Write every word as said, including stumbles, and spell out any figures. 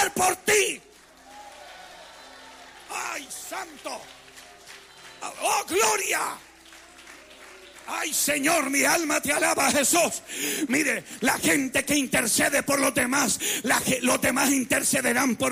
orar por ti. ¡Ay, santo! ¡Oh, gloria! Ay, Señor, mi alma te alaba, Jesús. Mire, la gente que intercede por los demás, la, los demás intercederán por